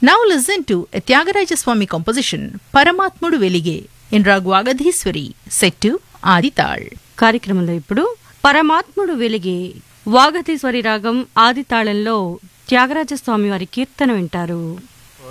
Now listen to a Tyagaraja Swami composition, Paramatmudu Velige, in Rag Vagadhishwari, set to Adital. కార్యక్రమంలో ఇప్పుడు పరమాత్ముడు వెలిగే వాగతీశ్వరి రాగం ఆదితాళంలో త్యాగరాజస్వామి వారి కీర్తన వింటారు.